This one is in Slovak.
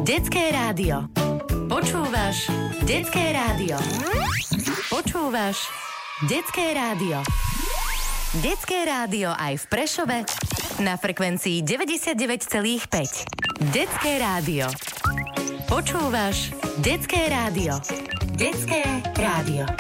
Detské rádio. Počúvaš Detské rádio. Počúvaš Detské rádio. Detské rádio aj v Prešove na frekvencii 99,5. Detské rádio. Počúvaš Detské rádio. Detské rádio.